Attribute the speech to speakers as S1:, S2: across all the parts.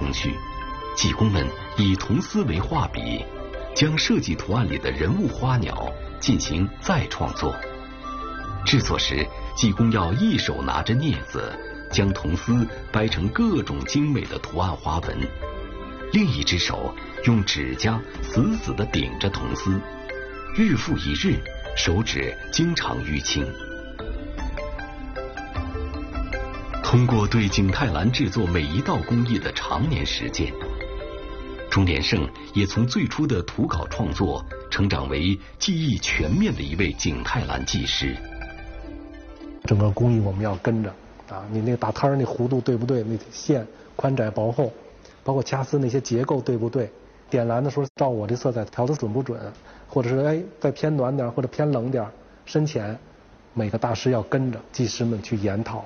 S1: 工序，技工们以铜丝为画笔，将设计图案里的人物花鸟进行再创作。制作时，技工要一手拿着镊子，将铜丝掰成各种精美的图案花纹，另一只手用指甲死死地顶着铜丝，日复一日，手指经常淤青。通过对景泰蓝制作每一道工艺的常年实践，钟连胜也从最初的图稿创作成长为技艺全面的一位景泰蓝技师。
S2: 整个工艺我们要跟着啊，你那个打摊那弧度对不对？那线宽窄薄厚，包括掐丝那些结构对不对？点蓝的时候照我这色彩调的准不准，或者是再偏暖点或者偏冷点，深浅，每个大师要跟着技师们去研讨。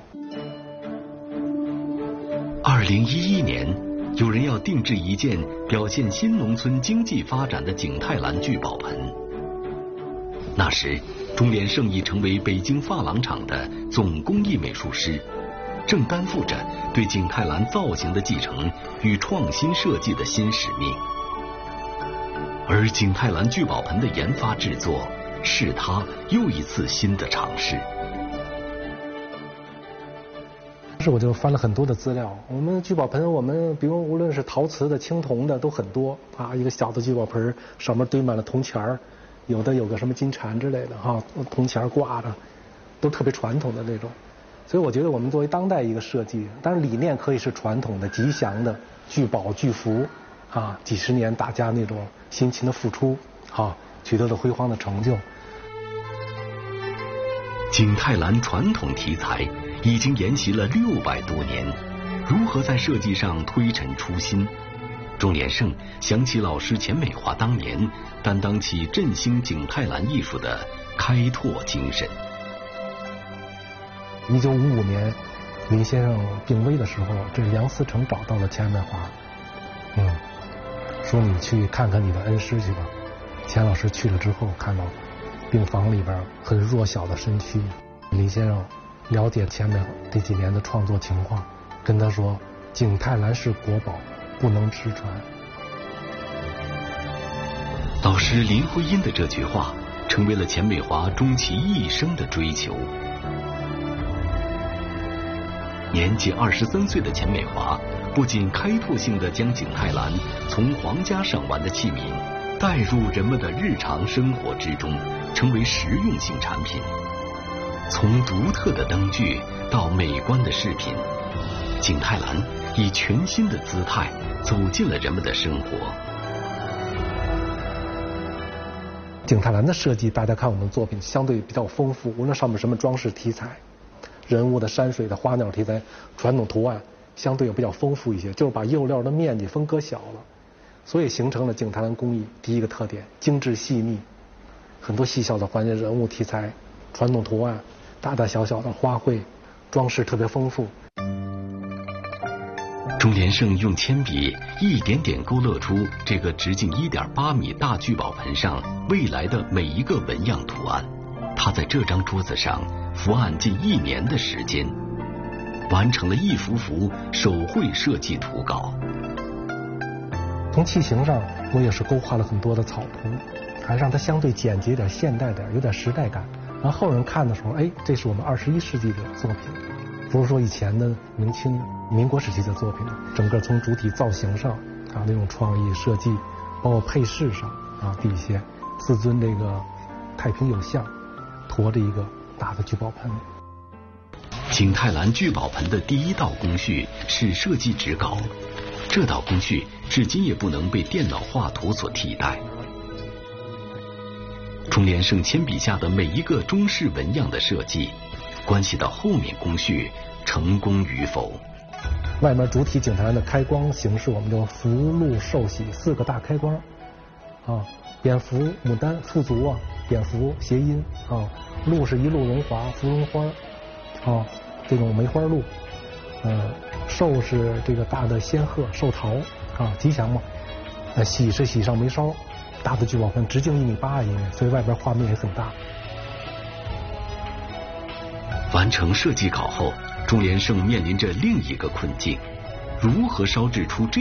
S1: 2011年，有人要定制一件表现新农村经济发展的景泰蓝聚宝盆。那时，钟连胜已成为北京珐琅厂的总工艺美术师，正担负着对景泰蓝造型的继承与创新设计的新使命。而景泰蓝聚宝盆的研发制作，是他又一次新的尝试。
S2: 我就翻了很多的资料，我们聚宝盆，我们比如无论是陶瓷的、青铜的都很多啊。一个小的聚宝盆上面堆满了铜钱儿，有个什么金蝉之类的哈，铜钱挂着，都特别传统的那种。所以我觉得我们作为当代一个设计，当然理念可以是传统的、吉祥的，聚宝聚福啊，几十年大家那种辛勤的付出啊，取得了辉煌的成就。
S1: 景泰蓝传统题材已经沿袭了600多年，如何在设计上推陈出新？钟连胜想起老师钱美华当年担当起振兴景泰蓝艺术的开拓精神。
S2: 1955年，林先生病危的时候，这梁思成找到了钱美华，说你去看看你的恩师去吧。钱老师去了之后，看到病房里边很弱小的身躯，林先生了解钱美华这几年的创作情况，跟他说景泰蓝是国宝，不能失传。
S1: 老师林徽因的这句话成为了钱美华终其一生的追求。年仅23岁的钱美华不仅开拓性地将景泰蓝从皇家赏玩的器皿带入人们的日常生活之中，成为实用性产品。从独特的灯具到美观的饰品，景泰蓝以全新的姿态走进了人们的生活。
S2: 景泰蓝的设计，大家看我们作品相对比较丰富，无论上面什么装饰题材、人物的、山水的、花鸟题材、传统图案，相对也比较丰富一些，就是把釉料的面积分割小了，所以形成了景泰蓝工艺第一个特点：精致细腻，很多细小的环节、人物题材、传统图案、大大小小的花卉，装饰特别丰富。
S1: 钟连胜用铅笔一点点勾勒出这个直径1.8米大聚宝盆上未来的每一个纹样图案。他在这张桌子上伏案近1年的时间，完成了一幅幅手绘设计图稿。
S2: 从器型上，我也是勾画了很多的草图，还让它相对简洁点、现代点，有点时代感。让后人看的时候，这是我们21世纪的作品，不是说以前的明清、民国时期的作品。整个从主体造型上啊，那种创意设计，包括配饰上啊，底下4尊这个太平有象，驮着一个大的聚宝盆。
S1: 景泰蓝聚宝盆的第一道工序是设计纸稿，这道工序至今也不能被电脑画图所替代。钟连胜铅笔下的每一个中式纹样的设计，关系到后面工序成功与否。
S2: 外面主体景泰蓝的开光形式，我们就福禄寿喜4个大开光啊，蝙蝠、牡丹、富足啊，蝙蝠谐音啊，禄是一路荣华，芙蓉花啊，这种梅花鹿，寿是这个大的仙鹤寿桃啊，吉祥嘛。喜是喜上眉梢，大的聚宝盆直径1.8米，所以外边画面也很大。
S1: 完成设计稿后，钟连胜面临着另一个困境：如何烧制出这